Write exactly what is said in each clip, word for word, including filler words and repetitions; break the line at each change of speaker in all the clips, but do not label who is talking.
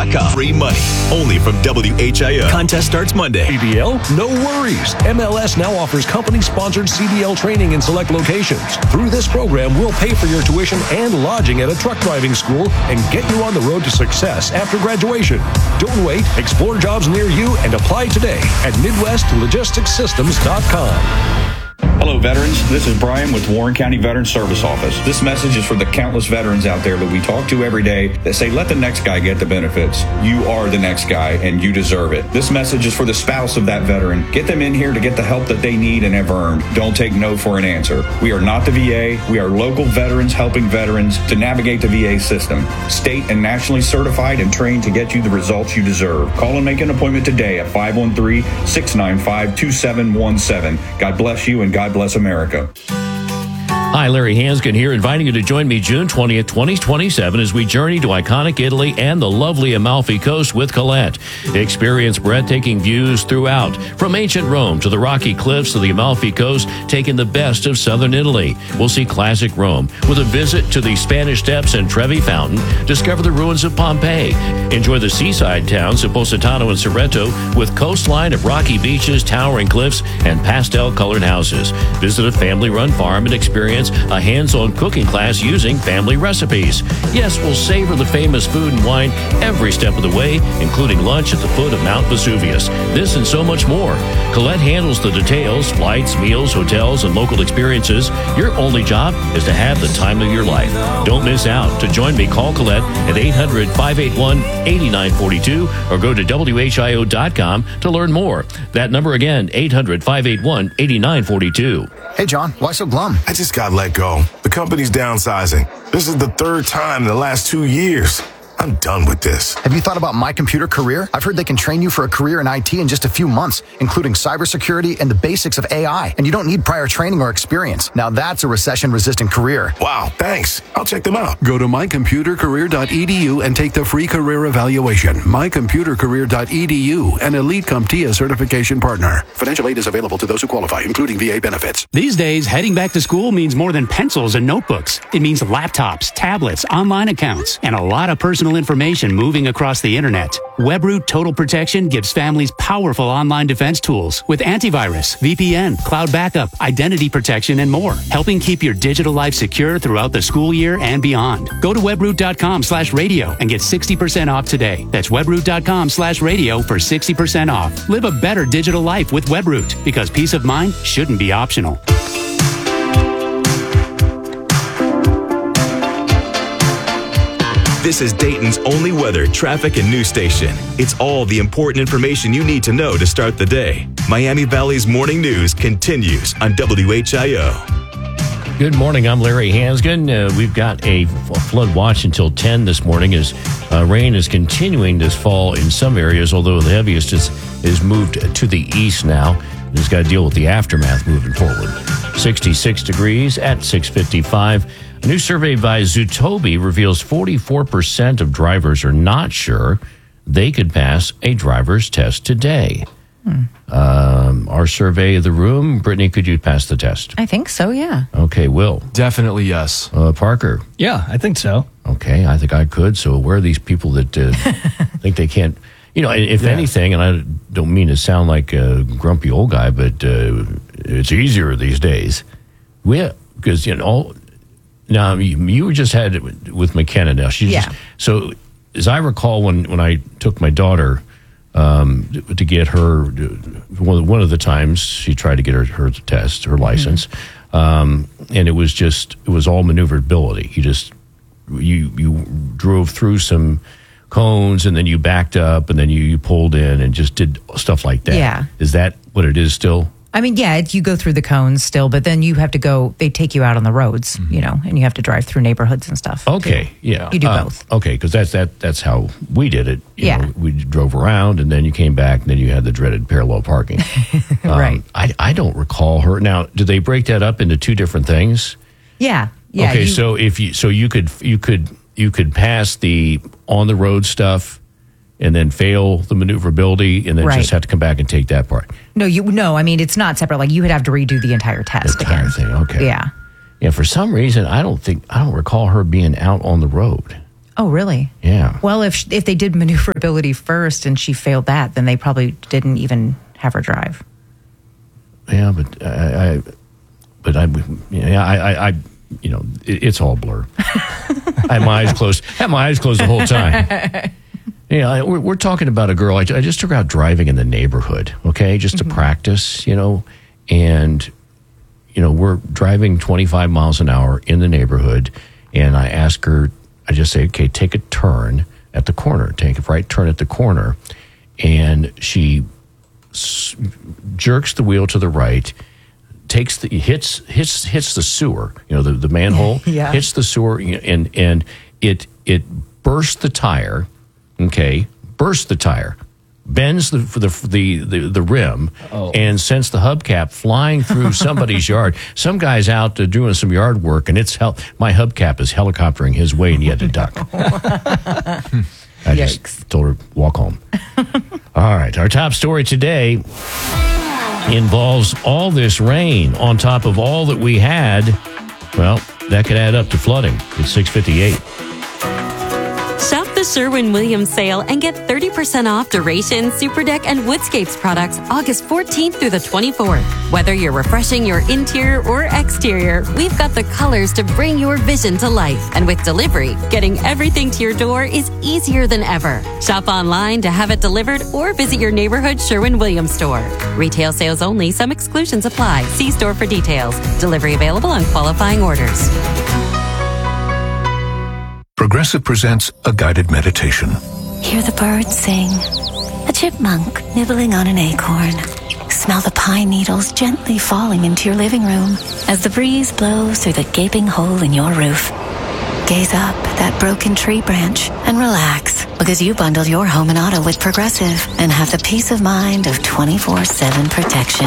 dot com. Free money, only from W H I O. Contest starts Monday.
C D L? No worries. M L S now offers company-sponsored C D L training in select locations. Through this program, we'll pay for your tuition and lodging at a truck driving school and get you on the road to success after graduation. Don't wait. Explore jobs near you and apply today at Midwest Logistics Systems dot com.
Hello, veterans. This is Brian with Warren County Veteran Service Office. This message is for the countless veterans out there that we talk to every day that say, let the next guy get the benefits. You are the next guy, and you deserve it. This message is for the spouse of that veteran. Get them in here to get the help that they need and have earned. Don't take no for an answer. We are not the V A. We are local veterans helping veterans to navigate the V A system. State and nationally certified and trained to get you the results you deserve. Call and make an appointment today at five one three, six nine five, two seven one seven. God bless you and God bless America.
Hi, Larry Hansgen here, inviting you to join me June twentieth, twenty twenty-seven as we journey to iconic Italy and the lovely Amalfi Coast with Colette. Experience breathtaking views throughout, from ancient Rome to the rocky cliffs of the Amalfi Coast, taking the best of southern Italy. We'll see classic Rome with a visit to the Spanish Steps and Trevi Fountain, discover the ruins of Pompeii, enjoy the seaside towns of Positano and Cerreto with coastline of rocky beaches, towering cliffs, and pastel-colored houses. Visit a family-run farm and experience a hands-on cooking class using family recipes. Yes, we'll savor the famous food and wine every step of the way, including lunch at the foot of Mount Vesuvius. This and so much more. Colette handles the details, flights, meals, hotels, and local experiences. Your only job is to have the time of your life. Don't miss out. To join me, call Colette at eight hundred, five eight one, eight nine four two or go to W H I O dot com to learn more. That number again, eight hundred, five eight one, eight nine four two.
Hey, John, why so glum?
I just got let go. The company's downsizing. This is the third time in the last two years. I'm done with this.
Have you thought about My Computer Career? I've heard they can train you for a career in I T in just a few months, including cybersecurity and the basics of A I. And you don't need prior training or experience. Now that's a recession-resistant career.
Wow, thanks. I'll check them out.
Go to my computer career dot e d u and take the free career evaluation. my computer career dot e d u, an Elite CompTIA certification partner. Financial aid is available to those who qualify, including V A benefits.
These days, heading back to school means more than pencils and notebooks. It means laptops, tablets, online accounts, and a lot of personal information moving across the internet. WebRoot Total Protection gives families powerful online defense tools with antivirus, V P N, cloud backup, identity protection, and more, helping keep your digital life secure throughout the school year and beyond. Go to webroot dot com slash radio and get sixty percent off today. That's webroot dot com slash radio for sixty percent off. Live a better digital life with WebRoot, because peace of mind shouldn't be optional.
This is Dayton's only weather, traffic, and news station. It's all the important information you need to know to start the day. Miami Valley's morning news continues on W H I O.
Good morning. I'm Larry Hansgen. Uh, we've got a flood watch until ten this morning as uh, rain is continuing this fall in some areas, although the heaviest is, is moved to the east now. Just got to deal with the aftermath moving forward. sixty-six degrees at six fifty-five. A new survey by Zutobi reveals forty-four percent of drivers are not sure they could pass a driver's test today. Hmm. Um, our survey of the room, Brittany, could you pass the test?
I think so, yeah.
Okay, Will.
Definitely yes.
Uh, Parker.
Yeah, I think so.
Okay, I think I could. So where are these people that uh, think they can't? You know, if yeah. anything, and I don't mean to sound like a grumpy old guy, but uh, it's easier these days. We, because, you know, now you, you just had it with McKenna now. She
yeah.
just, so as I recall, when, when I took my daughter um, to get her, one, one of the times she tried to get her, her test, her license, mm-hmm. um, and it was just, it was all maneuverability. You just, you you drove through some cones and then you backed up and then you, you pulled in and just did stuff like that.
Yeah.
Is that what it is still?
I mean, yeah, you go through the cones still, but then you have to go, they take you out on the roads, mm-hmm. you know, and you have to drive through neighborhoods and stuff.
Okay,
too.
yeah.
You do
uh,
both.
Okay, because that's that. That's how we did it. You
yeah.
know, we drove around and then you came back and then you had the dreaded parallel parking. um,
right.
I, I don't recall her. Now, did they break that up into two different things?
Yeah. Yeah.
Okay,
you,
so if you, so you could, you could, you could pass the on the road stuff and then fail the maneuverability, and then
right.
just have to come back and take that part.
No, you no. I mean, it's not separate. Like you would have to redo the entire test
the entire
again.
thing. Okay.
Yeah.
Yeah. For some reason, I don't think I don't recall her being out on the road.
Oh, really?
Yeah.
Well, if sh- if they did maneuverability first and she failed that, then they probably didn't even have her drive.
Yeah, but I, I but I, yeah, I, I, I you know, it, it's all blur. I had my eyes closed. I had my eyes closed the whole time. Yeah, we're, we're talking about a girl. I, I just took her out driving in the neighborhood, okay, just to mm-hmm. practice, you know, and you know, we're driving twenty-five miles an hour in the neighborhood, and I ask her. I just say, okay, take a turn at the corner. Take a right turn at the corner. And she s- jerks the wheel to the right, takes the, hits hits hits the sewer, you know, the, the manhole,
yeah.
hits the sewer, and and it it bursts the tire, okay, bursts the tire, bends the the the the, the rim, oh. and sends the hubcap flying through somebody's yard. Some guy's out uh, doing some yard work, and it's hel- my hubcap is helicoptering his way, and he had to duck. I
Yikes.
just told her, walk home. All right, our top story today involves all this rain on top of all that we had. Well, that could add up to flooding. It's six fifty-eight.
Shop the Sherwin-Williams sale and get thirty percent off Duration, Superdeck, and Woodscapes products August fourteenth through the twenty-fourth. Whether you're refreshing your interior or exterior, we've got the colors to bring your vision to life. And with delivery, getting everything to your door is easier than ever. Shop online to have it delivered or visit your neighborhood Sherwin-Williams store. Retail sales only. Some exclusions apply. See store for details. Delivery available on qualifying orders.
Progressive presents a guided meditation.
Hear the birds sing. A chipmunk nibbling on an acorn. Smell the pine needles gently falling into your living room as the breeze blows through the gaping hole in your roof. Gaze up at that broken tree branch and relax, because you bundled your home and auto with Progressive and have the peace of mind of twenty-four seven protection.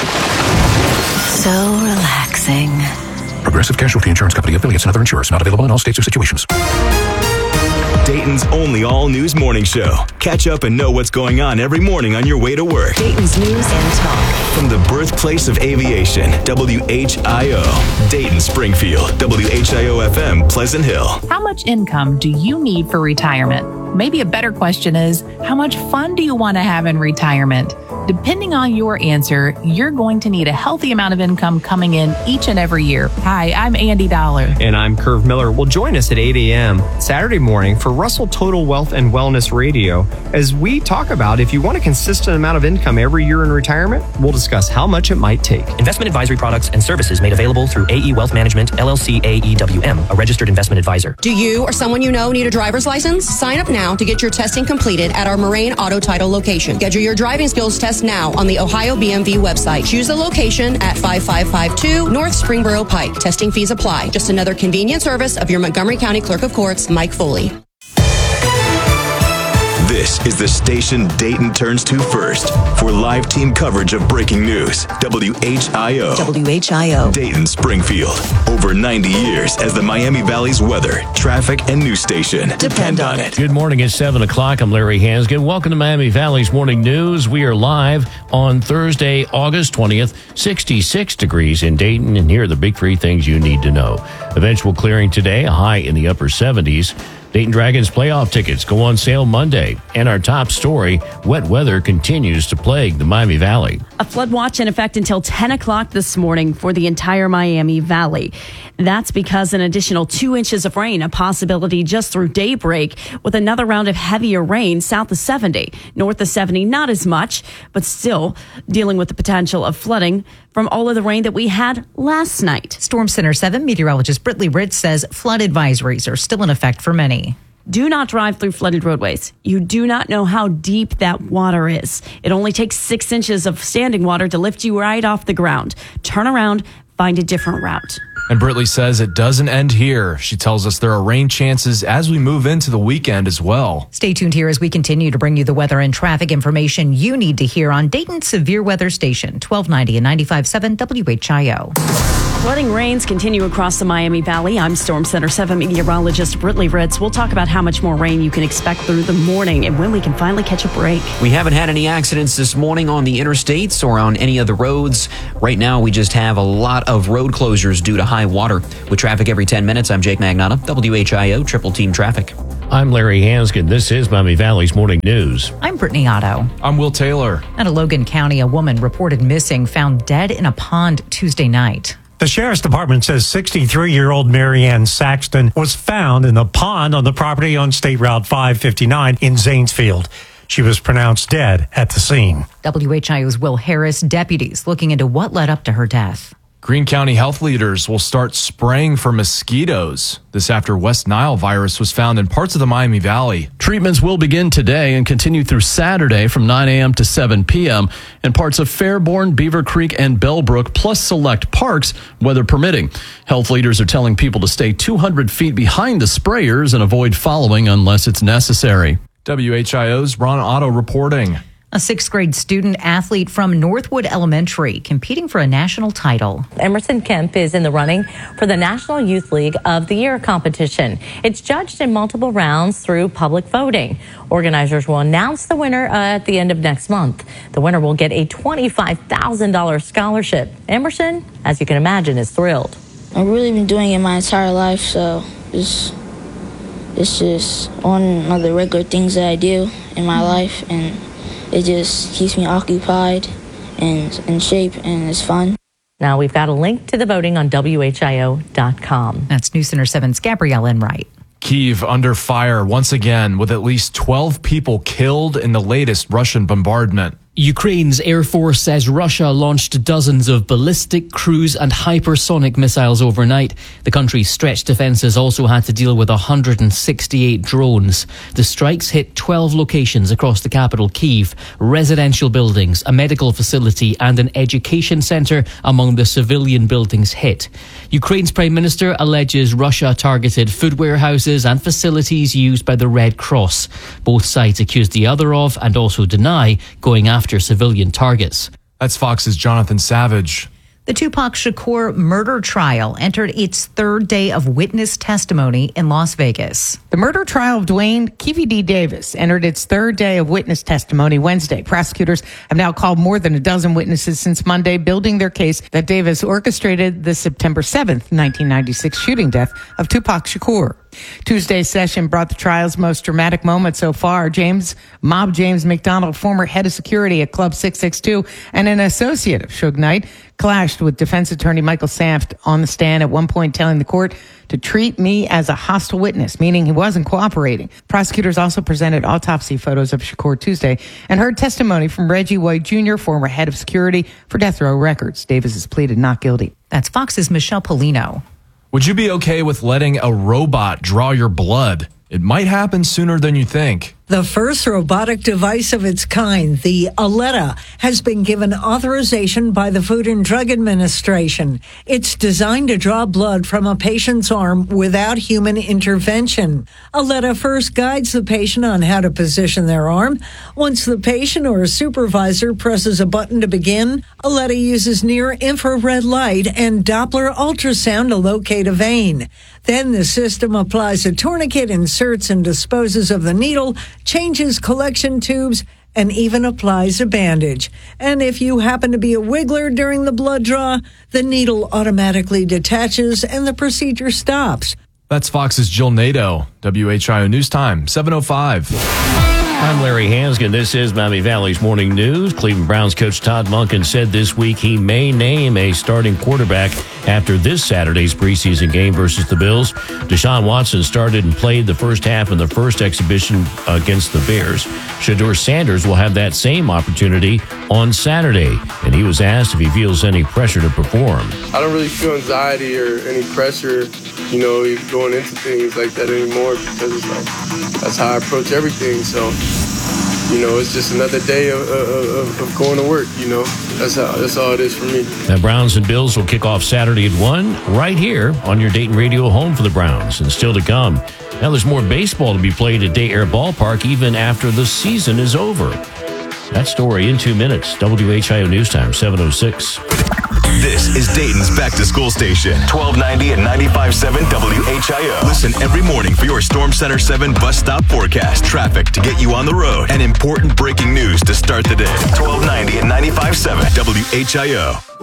So relaxing.
Progressive Casualty Insurance Company, affiliates, and other insurers. Not available in all states or situations.
Dayton's only all-news morning show. Catch up and know what's going on every morning on your way to work.
Dayton's News and Talk.
From the birthplace of aviation, W H I O. Dayton, Springfield, W H I O F M, Pleasant Hill.
How much income do you need for retirement? Maybe a better question is, how much fun do you want to have in retirement? Depending on your answer, you're going to need a healthy amount of income coming in each and every year. Hi, I'm Andy Dollar.
And I'm Curve Miller. Well, join us at eight a.m. Saturday morning for Russell Total Wealth and Wellness Radio as we talk about if you want a consistent amount of income every year in retirement. We'll discuss how much it might take.
Investment advisory products and services made available through A E Wealth Management, L L C A E W M, a registered investment advisor.
Do you or someone you know need a driver's license? Sign up now to get your testing completed at our Moraine Auto Title location. Schedule your driving skills test now on the Ohio B M V website. Choose a location at five five five two North Springboro Pike. Testing fees apply. Just another convenient service of your Montgomery County Clerk of Courts, Mike Foley.
This is the station Dayton turns to first for live team coverage of breaking news. W H I O.
W H I O.
Dayton, Springfield. Over ninety years as the Miami Valley's weather, traffic, and news station. Depend on it.
Good morning. It's seven o'clock. I'm Larry Hansgen. Welcome to Miami Valley's Morning News. We are live on Thursday, August twentieth, sixty-six degrees in Dayton. And here are the big three things you need to know. Eventual clearing today, a high in the upper seventies. Dayton Dragons playoff tickets go on sale Monday. And our top story, wet weather continues to plague the Miami Valley.
A flood watch in effect until ten o'clock this morning for the entire Miami Valley. That's because an additional two inches of rain, a possibility just through daybreak, with another round of heavier rain south of seventy. North of seventy, not as much, but still dealing with the potential of flooding from all of the rain that we had last night.
Storm Center seven meteorologist Britley Ritz says flood advisories are still in effect for many.
Do not drive through flooded roadways. You do not know how deep that water is. It only takes six inches of standing water to lift you right off the ground. Turn around, find a different route.
And Britley says it doesn't end here. She tells us there are rain chances as we move into the weekend as well.
Stay tuned here as we continue to bring you the weather and traffic information you need to hear on Dayton's Severe Weather Station, twelve ninety and ninety-five point seven W H I O.
Flooding rains continue across the Miami Valley. I'm Storm Center seven meteorologist Britley Ritz. We'll talk about how much more rain you can expect through the morning and when we can finally catch a break.
We haven't had any accidents this morning on the interstates or on any of the roads. Right now, we just have a lot of road closures due to high water. With traffic every ten minutes, I'm Jake Magnotta, W H I O Triple Team Traffic.
I'm Larry Hanskin. This is Miami Valley's Morning News.
I'm Brittany Otto.
I'm Will Taylor.
Out of Logan County, a woman reported missing, found dead in a pond Tuesday night.
The Sheriff's Department says sixty-three-year-old Marianne Saxton was found in a pond on the property on State Route five fifty-nine in Zanesfield. She was pronounced dead at the scene.
W H I O's Will Harris, deputies looking into what led up to her death.
Greene County health leaders will start spraying for mosquitoes. This after West Nile virus was found in parts of the Miami Valley.
Treatments will begin today and continue through Saturday from nine a.m. to seven p.m. in parts of Fairborn, Beaver Creek, and Bellbrook, plus select parks, weather permitting. Health leaders are telling people to stay two hundred feet behind the sprayers and avoid following unless it's necessary.
W H I O's Ron Otto reporting.
A sixth grade student athlete from Northwood Elementary competing for a national title.
Emerson Kemp is in the running for the National Youth League of the Year competition. It's judged in multiple rounds through public voting. Organizers will announce the winner at the end of next month. The winner will get a twenty-five thousand dollars scholarship. Emerson, as you can imagine, is thrilled.
I've really been doing it my entire life, so it's, it's just one of the regular things that I do in my life, and it just keeps me occupied and in shape, and it's fun.
Now we've got a link to the voting on W H I O dot com.
That's News Center seven's Gabrielle Enright.
Kyiv under fire once again, with at least twelve people killed in the latest Russian bombardment.
Ukraine's Air Force says Russia launched dozens of ballistic, cruise and hypersonic missiles overnight. The country's stretched defences also had to deal with one hundred sixty-eight drones. The strikes hit twelve locations across the capital, Kyiv, residential buildings, a medical facility and an education centre among the civilian buildings hit. Ukraine's Prime Minister alleges Russia targeted food warehouses and facilities used by the Red Cross. Both sides accuse the other of and also deny going after after civilian targets.
That's Fox's Jonathan Savage.
The Tupac Shakur murder trial entered its third day of witness testimony in Las Vegas.
The murder trial of Dwayne Keefe D. Davis entered its third day of witness testimony Wednesday. Prosecutors have now called more than a dozen witnesses since Monday, building their case that Davis orchestrated the September seventh, nineteen ninety-six shooting death of Tupac Shakur. Tuesday's session brought the trial's most dramatic moment so far. James, Mob James McDonald, former head of security at Club six six two and an associate of Suge Knight, clashed with defense attorney Michael Sanft on the stand, at one point telling the court to treat me as a hostile witness, meaning he wasn't cooperating. Prosecutors also presented autopsy photos of Shakur Tuesday and heard testimony from Reggie White Junior, former head of security for Death Row Records. Davis has pleaded not guilty.
That's Fox's Michelle Polino.
Would you be okay with letting a robot draw your blood? It might happen sooner than you think.
The first robotic device of its kind, the Aletta, has been given authorization by the Food and Drug Administration. It's designed to draw blood from a patient's arm without human intervention. Aletta first guides the patient on how to position their arm. Once the patient or a supervisor presses a button to begin, Aletta uses near-infrared light and Doppler ultrasound to locate a vein. Then the system applies a tourniquet, inserts and disposes of the needle, changes collection tubes, and even applies a bandage. And if you happen to be a wiggler during the blood draw, the needle automatically detaches and the procedure stops.
That's Fox's Jill Nato. W H I O News Time, seven oh five.
I'm Larry Hanskin. This is Miami Valley's Morning News. Cleveland Browns coach Todd Monken said this week he may name a starting quarterback after this Saturday's preseason game versus the Bills. Deshaun Watson started and played the first half in the first exhibition against the Bears. Shedeur Sanders will have that same opportunity on Saturday, and he was asked if he feels any pressure to perform.
I don't really feel anxiety or any pressure, you know, going into things like that anymore, because it's like that's how I approach everything. So, you know, it's just another day of, of, of going to work, you know. That's how, that's all it is for me.
The Browns and Bills will kick off Saturday at one right here on your Dayton Radio home for the Browns. And still to come, now there's more baseball to be played at Day Air Ballpark even after the season is over. That story in two minutes. W H I O News Time, seven oh six.
This is Dayton's Back to School Station, twelve ninety and ninety-five point seven W H I O. Listen every morning for your Storm Center seven bus stop forecast, traffic to get you on the road, and important breaking news to start the day. twelve ninety and ninety-five point seven W H I O.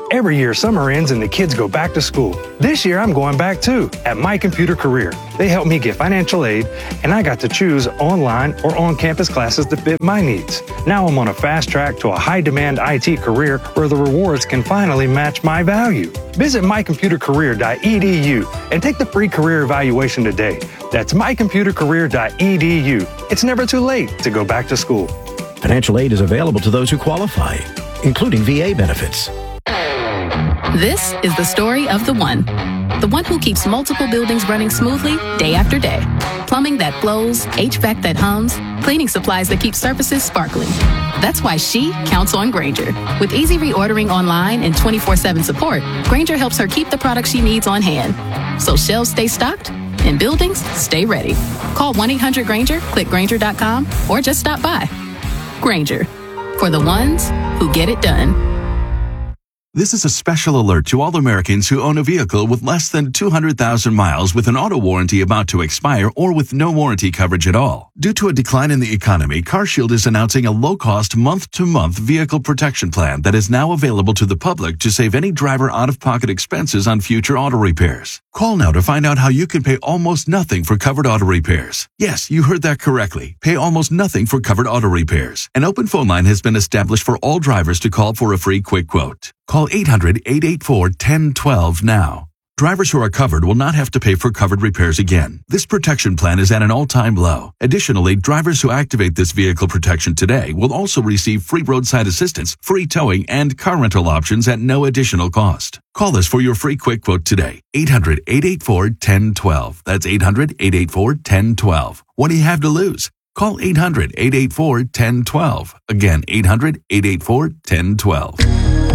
Every year, summer ends and the kids go back to school. This year, I'm going back too at My Computer Career. They helped me get financial aid, and I got to choose online or on-campus classes that fit my needs. Now I'm on a fast track to a high-demand I T career where the rewards can finally match my value. Visit my computer career dot e d u and take the free career evaluation today. That's my computer career dot e d u. It's never too late to go back to school.
Financial aid is available to those who qualify, including V A benefits.
This is the story of the one. The one who keeps multiple buildings running smoothly day after day. Plumbing that flows, H V A C that hums, cleaning supplies that keep surfaces sparkling. That's why she counts on Grainger. With easy reordering online and twenty-four seven support, Grainger helps her keep the products she needs on hand. So shelves stay stocked and buildings stay ready. Call one eight hundred Grainger, click Grainger dot com, or just stop by. Grainger, for the ones who get it done.
This is a special alert to all Americans who own a vehicle with less than two hundred thousand miles with an auto warranty about to expire or with no warranty coverage at all. Due to a decline in the economy, CarShield is announcing a low-cost month-to-month vehicle protection plan that is now available to the public to save any driver out-of-pocket expenses on future auto repairs. Call now to find out how you can pay almost nothing for covered auto repairs. Yes, you heard that correctly. Pay almost nothing for covered auto repairs. An open phone line has been established for all drivers to call for a free quick quote. Call eight hundred, eight eight four, one zero one two now. Drivers who are covered will not have to pay for covered repairs again. This protection plan is at an all-time low. Additionally, drivers who activate this vehicle protection today will also receive free roadside assistance, free towing, and car rental options at no additional cost. Call us for your free quick quote today. eight hundred, eight eight four, one zero one two. That's eight hundred, eight eight four, one zero one two. What do you have to lose? Call eight hundred, eight eight four, one zero one two. Again, eight hundred, eight eight four, one zero one two.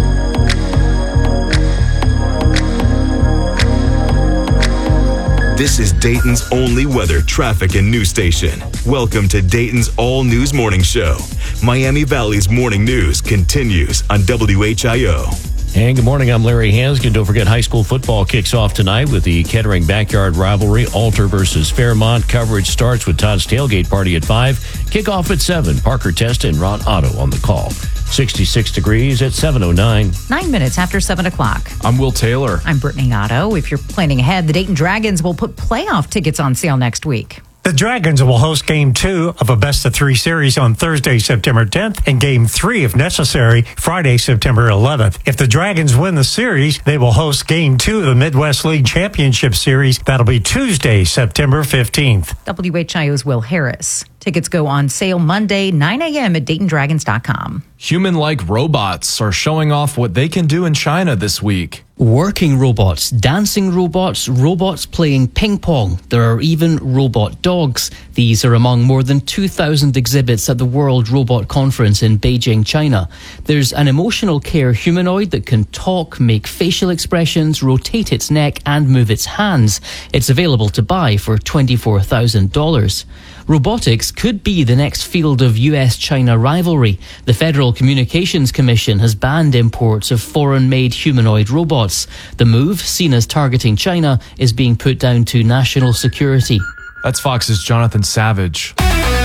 This is Dayton's only weather, traffic, and news station. Welcome to Dayton's All News Morning Show. Miami Valley's morning news continues on W H I O.
And good morning, I'm Larry Hanskin. Don't forget, high school football kicks off tonight with the Kettering Backyard Rivalry, Alter versus Fairmont. Coverage starts with Todd's Tailgate Party at five. Kickoff at seven. Parker Testa and Ron Otto on the call. sixty-six degrees at seven oh nine.
Nine minutes after seven o'clock.
I'm Will Taylor.
I'm Brittany Otto. If you're planning ahead, the Dayton Dragons will put playoff tickets on sale next week.
The Dragons will host Game two of a best-of-three series on Thursday, September tenth, and Game three, if necessary, Friday, September eleventh. If the Dragons win the series, they will host Game two of the Midwest League Championship Series. That'll be Tuesday, September fifteenth.
W H I O's Will Harris. Tickets go on sale Monday, nine a.m. at Dayton Dragons dot com.
Human-like robots are showing off what they can do in China this week.
Working robots, dancing robots, robots playing ping pong. There are even robot dogs. These are among more than two thousand exhibits at the World Robot Conference in Beijing, China. There's an emotional care humanoid that can talk, make facial expressions, rotate its neck, and move its hands. It's available to buy for twenty-four thousand dollars. Robotics could be the next field of U S China rivalry. The Federal Communications Commission has banned imports of foreign-made humanoid robots. The move, seen as targeting China, is being put down to national security.
That's Fox's Jonathan Savage.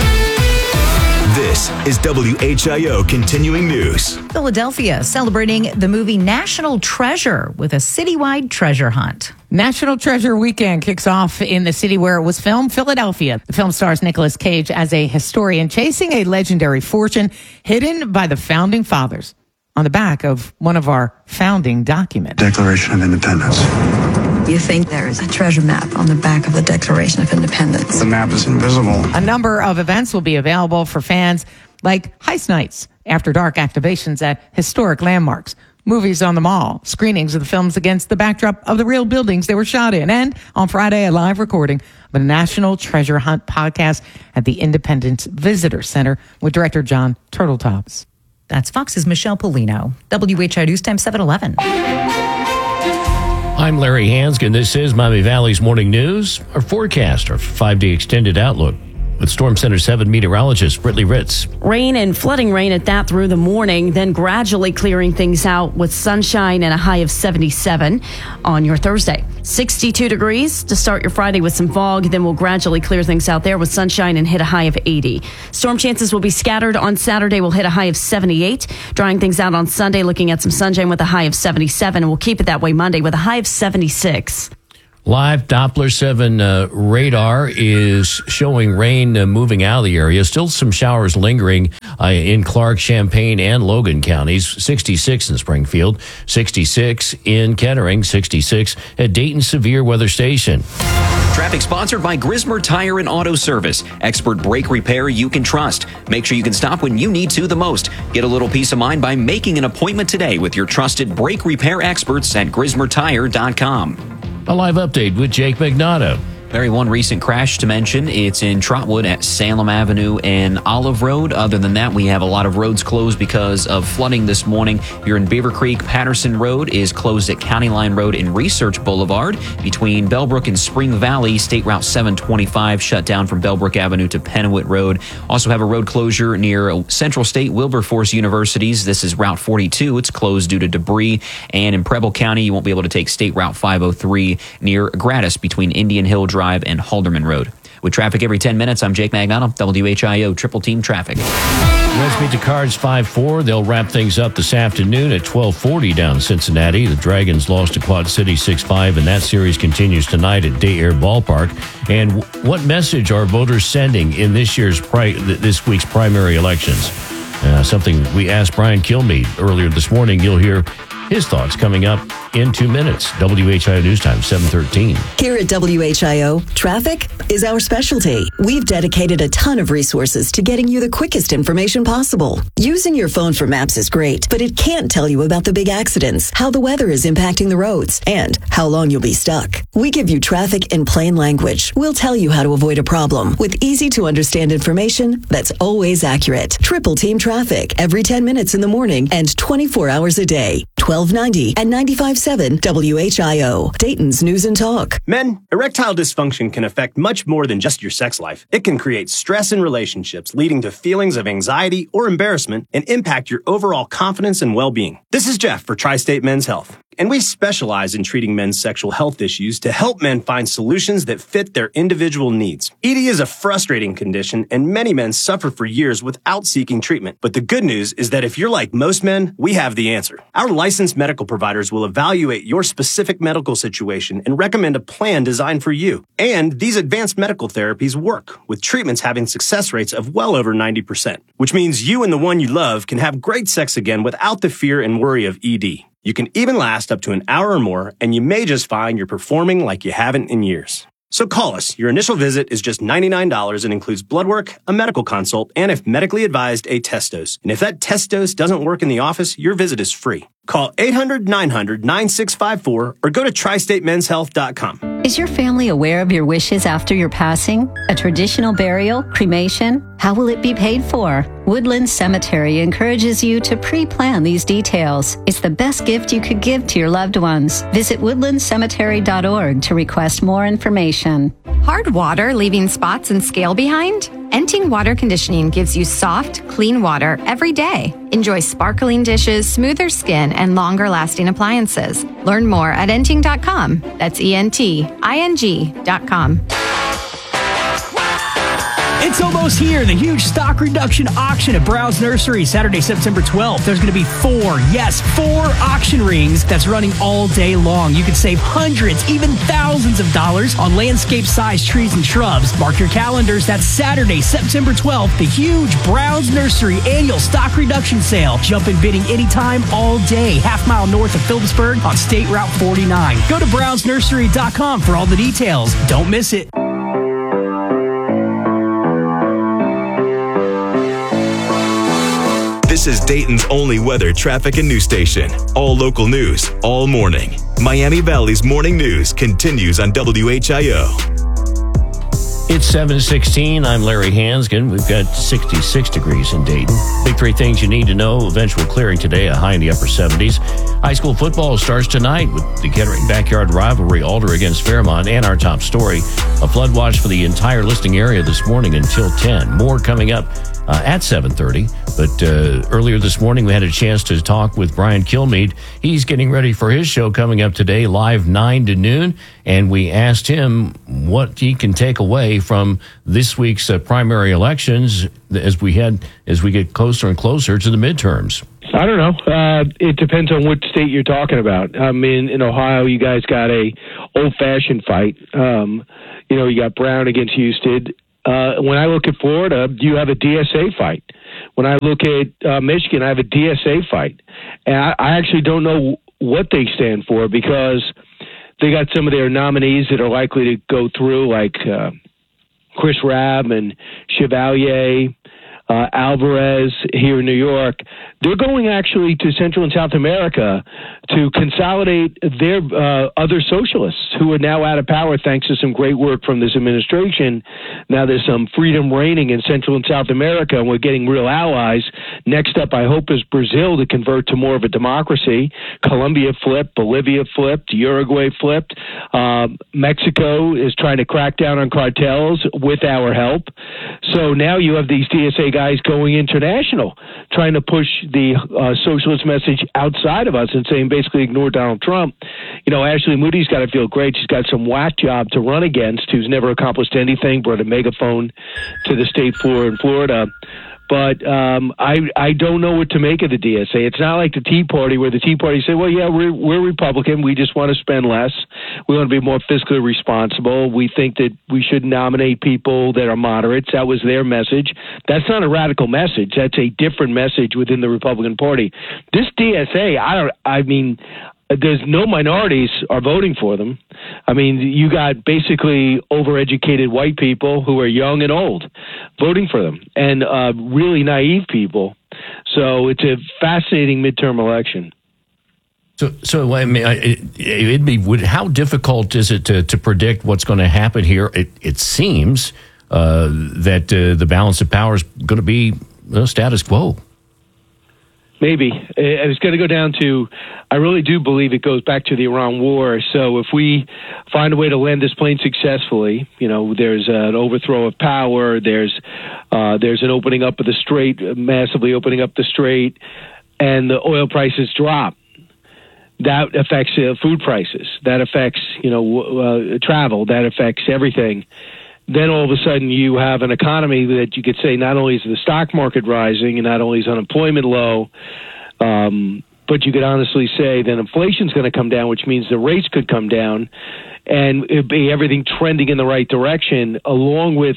This is W H I O Continuing News.
Philadelphia celebrating the movie National Treasure with a citywide treasure hunt.
National Treasure Weekend kicks off in the city where it was filmed, Philadelphia. The film stars Nicolas Cage as a historian chasing a legendary fortune hidden by the founding fathers on the back of one of our founding documents.
Declaration of Independence.
You think there is a treasure map on the back of the Declaration of Independence.
The map is invisible.
A number of events will be available for fans, like heist nights, after dark activations at historic landmarks, movies on the mall, screenings of the films against the backdrop of the real buildings they were shot in, and on Friday, a live recording of a National Treasure Hunt podcast at the Independence Visitor Center with director John Turtletops.
That's Fox's Michelle Polino. W H I O News Time seven eleven.
I'm Larry Hanskin. This is Miami Valley's Morning News. Our forecast, our five-day extended outlook with Storm Center seven meteorologist Brittany Ritz.
Rain and flooding rain at that through the morning, then gradually clearing things out with sunshine and a high of seventy-seven on your Thursday. sixty-two degrees to start your Friday with some fog. Then we'll gradually clear things out there with sunshine and hit a high of eighty. Storm chances will be scattered on Saturday. We'll hit a high of seventy-eight. Drying things out on Sunday, looking at some sunshine with a high of seventy-seven. And we'll keep it that way Monday with a high of seventy-six.
Live Doppler seven uh, radar is showing rain uh, moving out of the area. Still some showers lingering uh, in Clark, Champaign, and Logan counties. sixty-six in Springfield, sixty-six in Kettering, sixty-six at Dayton Severe Weather Station.
Traffic sponsored by Grismer Tire and Auto Service. Expert brake repair you can trust. Make sure you can stop when you need to the most. Get a little peace of mind by making an appointment today with your trusted brake repair experts at grismer tire dot com.
A live update with Jake Magnato.
Very one recent crash to mention. It's in Trotwood at Salem Avenue and Olive Road. Other than that, we have a lot of roads closed because of flooding this morning. Here in Beaver Creek, Patterson Road is closed at County Line Road and Research Boulevard. Between Bellbrook and Spring Valley, State Route seven twenty-five shut down from Bellbrook Avenue to Pennewitt Road. Also have a road closure near Central State Wilberforce Universities. This is Route forty-two. It's closed due to debris. And in Preble County, you won't be able to take State Route five oh three near Gratis between Indian Hill Drive and Halderman Road. With traffic every ten minutes, I'm Jake Magnato, W H I O Triple Team Traffic.
Reds beat the Cards five four. They'll wrap things up this afternoon at twelve forty down in Cincinnati. The Dragons lost to Quad City six five, and that series continues tonight at Day Air Ballpark. And what message are voters sending in this year's pri- this week's primary elections? Uh, something we asked Brian Kilmeade earlier this morning. You'll hear his thoughts coming up in two minutes. W H I O News Time, seven thirteen.
Here at W H I O, traffic is our specialty. We've dedicated a ton of resources to getting you the quickest information possible. Using your phone for maps is great, but it can't tell you about the big accidents, how the weather is impacting the roads, and how long you'll be stuck. We give you traffic in plain language. We'll tell you how to avoid a problem with easy-to-understand information that's always accurate. Triple Team Traffic, every ten minutes in the morning and twenty-four hours a day. twelve ninety and ninety-five point seven W H I O, Dayton's News and Talk.
Men, erectile dysfunction can affect much more than just your sex life. It can create stress in relationships, leading to feelings of anxiety or embarrassment, and impact your overall confidence and well-being. This is Jeff for Tri-State Men's Health, and we specialize in treating men's sexual health issues to help men find solutions that fit their individual needs. E D is a frustrating condition, and many men suffer for years without seeking treatment. But the good news is that if you're like most men, we have the answer. Our licensed medical providers will evaluate your specific medical situation and recommend a plan designed for you. And these advanced medical therapies work, with treatments having success rates of well over ninety percent, which means you and the one you love can have great sex again without the fear and worry of E D. You can even last up to an hour or more, and you may just find you're performing like you haven't in years. So call us. Your initial visit is just ninety-nine dollars and includes blood work, a medical consult, and if medically advised, a test dose. And if that test dose doesn't work in the office, your visit is free. Call eight hundred nine hundred nine six five four or go to tri state men's health dot com.
Is your family aware of your wishes after your passing? A traditional burial? Cremation? How will it be paid for? Woodland Cemetery encourages you to pre-plan these details. It's the best gift you could give to your loved ones. Visit woodland cemetery dot org to request more information.
Hard water leaving spots and scale behind? Enting Water Conditioning gives you soft, clean water every day. Enjoy sparkling dishes, smoother skin, and longer-lasting appliances. Learn more at enting dot com. That's E N T I N G dot com.
It's almost here, the huge stock reduction auction at Browns Nursery, Saturday, September twelfth. There's going to be four, yes, four auction rings that's running all day long. You could save hundreds, even thousands of dollars on landscape-sized trees and shrubs. Mark your calendars. That's Saturday, September twelfth, the huge Browns Nursery annual stock reduction sale. Jump in bidding anytime, all day, half mile north of Phillipsburg on State Route forty-nine. Go to browns nursery dot com for all the details. Don't miss it.
This is Dayton's only weather, traffic, and news station. All local news, all morning. Miami Valley's morning news continues on W H I O.
It's seven sixteen. I'm Larry Hansgen. We've got sixty-six degrees in Dayton. Big three things you need to know. Eventual clearing today, a high in the upper seventies. High school football starts tonight with the Kettering backyard rivalry, Alder against Fairmont, and our top story, a flood watch for the entire listing area this morning until ten. More coming up uh, at seven thirty. But uh, earlier this morning, we had a chance to talk with Brian Kilmeade. He's getting ready for his show coming up today, live nine to noon. And we asked him what he can take away from this week's uh, primary elections as we head, as we get closer and closer to the midterms.
I don't know. Uh, it depends on what state you're talking about. I mean, in Ohio, you guys got a old-fashioned fight. Um, you know, you got Brown against Houston. Uh, when I look at Florida, you have a D S A fight. When I look at uh, Michigan, I have a D S A fight. And I, I actually don't know what they stand for because they got some of their nominees that are likely to go through, like uh, Chris Rabb and Chevalier, uh, Alvarez here in New York. They're going actually to Central and South America to consolidate their uh, other socialists who are now out of power thanks to some great work from this administration. Now there's some freedom reigning in Central and South America, and we're getting real allies. Next up, I hope, is Brazil to convert to more of a democracy. Colombia flipped, Bolivia flipped, Uruguay flipped. Uh, Mexico is trying to crack down on cartels with our help. So now you have these D S A guys going international, trying to push the uh, socialist message outside of us and saying basically ignore Donald Trump. You know, Ashley Moody's got to feel great. She's got some whack job to run against who's never accomplished anything, brought a megaphone to the state floor in Florida. But um, I I don't know what to make of the D S A. It's not like the Tea Party where the Tea Party say, well, yeah, we're, we're Republican. We just want to spend less. We want to be more fiscally responsible. We think that we should nominate people that are moderates. That was their message. That's not a radical message. That's a different message within the Republican Party. This D S A, I don't. I mean, there's no minorities are voting for them. I mean, you got basically overeducated white people who are young and old voting for them, and uh, really naive people. So it's a fascinating midterm election.
So, so I mean, it, it'd be would, how difficult is it to, to predict what's going to happen here? It, it seems uh, that uh, the balance of power is going to be uh, status quo.
Maybe. It's going to go down to, I really do believe it goes back to the Iran war. So if we find a way to land this plane successfully, you know, there's an overthrow of power, there's uh, there's an opening up of the strait, massively opening up the strait, and the oil prices drop. That affects uh, food prices. That affects, you know, uh, travel. That affects everything. Then all of a sudden you have an economy that you could say not only is the stock market rising and not only is unemployment low, um, but you could honestly say that inflation's going to come down, which means the rates could come down, and it'd be everything trending in the right direction, along with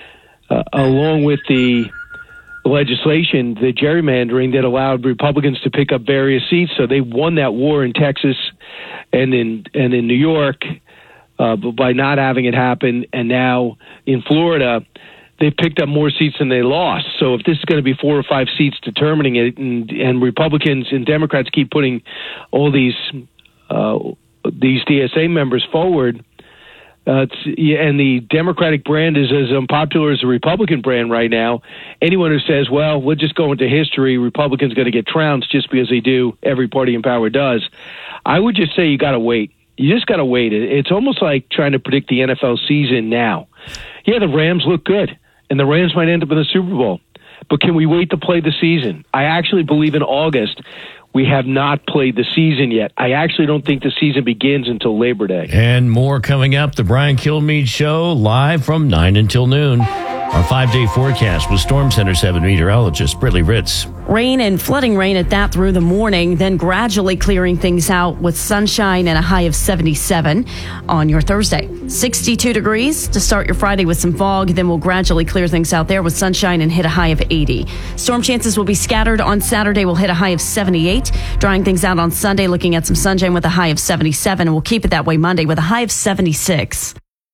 uh, along with the legislation, the gerrymandering that allowed Republicans to pick up various seats. So they won that war in Texas and in and in New York. Uh, but by not having it happen, and now in Florida, they picked up more seats than they lost. So if this is going to be four or five seats determining it, and, and Republicans and Democrats keep putting all these uh, these D S A members forward, uh, it's, and the Democratic brand is as unpopular as the Republican brand right now, anyone who says, well, we'll just go into history, Republicans going to get trounced just because they do, every party in power does, I would just say you got to wait. You just got to wait. It's almost like trying to predict the N F L season now. Yeah, the Rams look good, and the Rams might end up in the Super Bowl. But can we wait to play the season? I actually believe in August we have not played the season yet. I actually don't think the season begins until Labor Day.
And more coming up. The Brian Kilmeade Show, live from nine until noon. Our five-day forecast with Storm Center seven meteorologist Brittany Ritz.
Rain and flooding rain at that through the morning, then gradually clearing things out with sunshine and a high of seventy-seven on your Thursday. sixty-two degrees to start your Friday with some fog, then we'll gradually clear things out there with sunshine and hit a high of eighty. Storm chances will be scattered on Saturday. We'll hit a high of seventy-eight. Drying things out on Sunday, looking at some sunshine with a high of seventy-seven, and we'll keep it that way Monday with a high of seventy-six.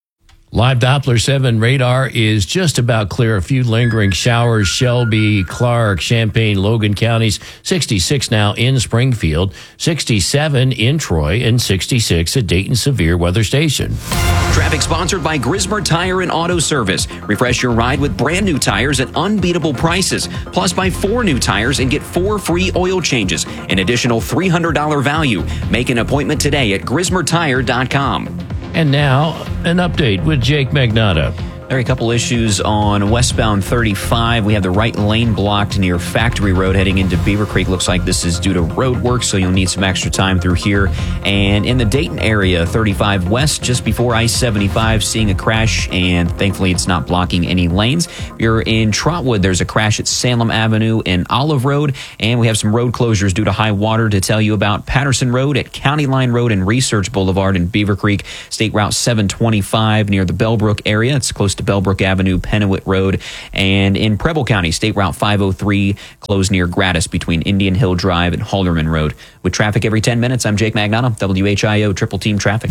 Live Doppler seven radar is just about clear. A few lingering showers, Shelby, Clark, Champaign, Logan counties. sixty-six now in Springfield, sixty-seven in Troy, and sixty-six at Dayton Severe Weather Station.
Traffic sponsored by Grismer Tire and Auto Service. Refresh your ride with brand new tires at unbeatable prices. Plus, buy four new tires and get four free oil changes. An additional three hundred dollars value. Make an appointment today at grismer tire dot com.
And now, an update with Jake Magnotta.
There are a couple issues on westbound thirty-five. We have the right lane blocked near Factory Road heading into Beaver Creek. Looks like this is due to road work, so you'll need some extra time through here. And in the Dayton area, thirty-five west, just before I seventy-five, seeing a crash, and thankfully it's not blocking any lanes. If you're in Trotwood, there's a crash at Salem Avenue and Olive Road, and we have some road closures due to high water to tell you about. Patterson Road at County Line Road and Research Boulevard in Beaver Creek, State Route seven twenty-five near the Bellbrook area. It's close to Bellbrook Avenue, Pennewitt Road, and in Preble County, State Route five oh three, closed near Gratis between Indian Hill Drive and Halderman Road. With traffic every ten minutes, I'm Jake Magnotta, W H I O Triple Team Traffic.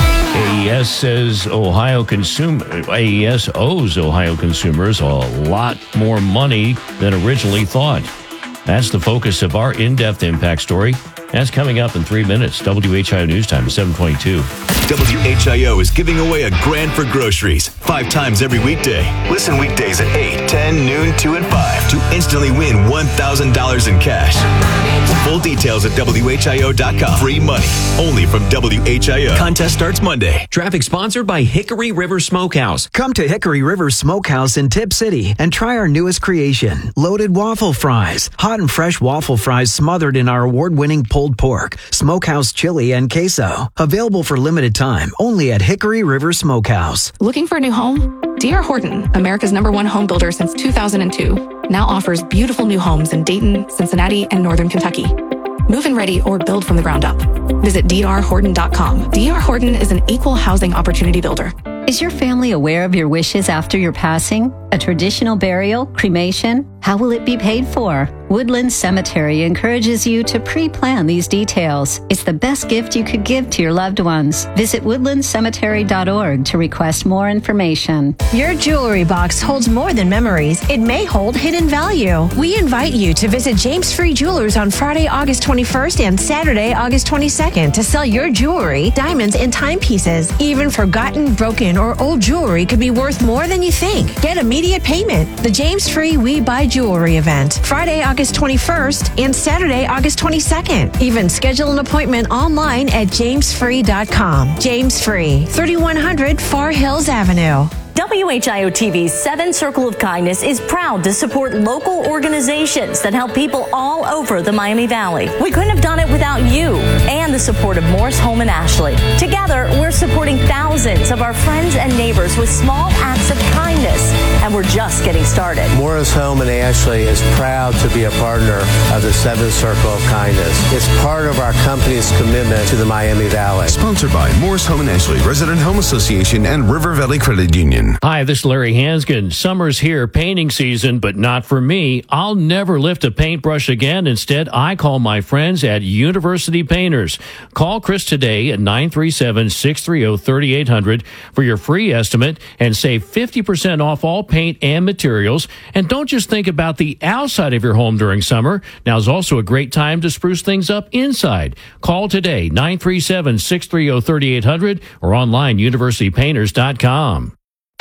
A E S says Ohio consum- A E S owes Ohio consumers a lot more money than originally thought. That's the focus of our in-depth impact story. That's coming up in three minutes. W H I O News Time, seven twenty-two.
W H I O is giving away a grand for groceries five times every weekday. Listen weekdays at eight, ten, noon, two, and five to instantly win one thousand dollars in cash. Full details at W H I O dot com. Free money only from W H I O. Contest starts Monday.
Traffic sponsored by Hickory River Smokehouse.
Come to Hickory River Smokehouse in Tip City and try our newest creation, loaded waffle fries. Hot and fresh waffle fries smothered in our award-winning pulled pork, smokehouse chili, and queso. Available for limited time only at Hickory River Smokehouse.
Looking for a new home? D R Horton, America's number one home builder since two thousand two, now offers beautiful new homes in Dayton, Cincinnati, and Northern Kentucky. Move-in ready or build from the ground up. Visit D R Horton dot com. D R Horton is an equal housing opportunity builder.
Is your family aware of your wishes after your passing? A traditional burial, cremation? How will it be paid for? Woodland Cemetery encourages you to pre-plan these details. It's the best gift you could give to your loved ones. Visit woodland cemetery dot org to request more information.
Your jewelry box holds more than memories. It may hold hidden value. We invite you to visit James Free Jewelers on Friday, August twenty-first and Saturday, August twenty-second to sell your jewelry, diamonds, and timepieces. Even forgotten, broken, or old jewelry could be worth more than you think. Get immediate payment. The James Free We Buy Jewelry event, Friday, August twenty-first and Saturday, August twenty-second. Even schedule an appointment online at james free dot com. James Free, thirty-one hundred Far Hills Avenue.
W H I O T V's Seventh Circle of Kindness is proud to support local organizations that help people all over the Miami Valley. We couldn't have done it without you and the support of Morris Home in Ashley. Together, we're supporting thousands of our friends and neighbors with small acts of kindness, and we're just getting started.
Morris Home in Ashley is proud to be a partner of the Seventh Circle of Kindness. It's part of our company's commitment to the Miami Valley.
Sponsored by Morris Home in Ashley, Resident Home Association, and River Valley Credit Union.
Hi, this is Larry Hanskin. Summer's here, painting season, but not for me. I'll never lift a paintbrush again. Instead, I call my friends at University Painters. Call Chris today at nine three seven, six three zero, three eight zero zero for your free estimate and save fifty percent off all paint and materials. And don't just think about the outside of your home during summer. Now's also a great time to spruce things up inside. Call today, nine three seven, six three zero, three eight zero zero or online university painters dot com.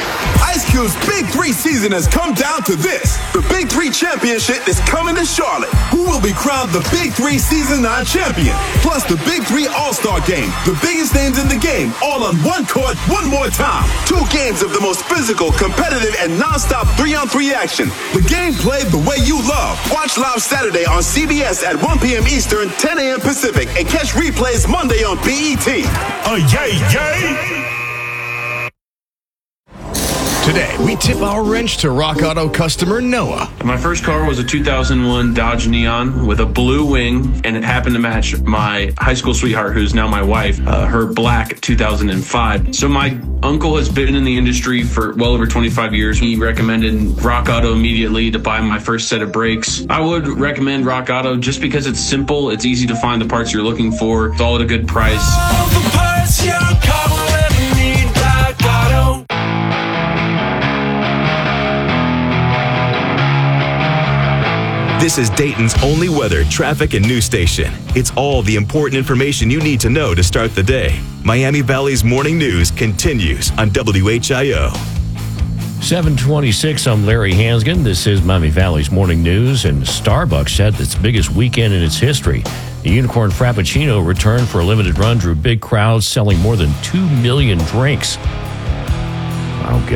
Ice Cube's Big Three season has come down to this. The Big Three Championship is coming to Charlotte. Who will be crowned the Big Three Season nine champion? Plus the Big Three All-Star Game. The biggest names in the game, all on one court, one more time. Two games of the most physical, competitive, and non-stop three-on-three action. The game played the way you love. Watch live Saturday on C B S at one p.m. Eastern, ten a.m. Pacific, and catch replays Monday on B E T. Uh, yay, yay!
Today, we tip our wrench to Rock Auto customer Noah.
My first car was a two thousand one Dodge Neon with a blue wing, and it happened to match my high school sweetheart, who's now my wife, uh, her black two thousand five. So my uncle has been in the industry for well over twenty-five years. He recommended Rock Auto immediately to buy my first set of brakes. I would recommend Rock Auto just because it's simple, it's easy to find the parts you're looking for, it's all at a good price.
All the parts your car will ever need, Rock Auto.
This is Dayton's only weather, traffic, and news station. It's all the important information you need to know to start the day. Miami Valley's morning news continues on W H I O.
seven twenty-six, I'm Larry Hanskin. This is Miami Valley's morning news, and Starbucks had its biggest weekend in its history. The Unicorn Frappuccino returned for a limited run, drew big crowds, selling more than two million drinks. I don't get it.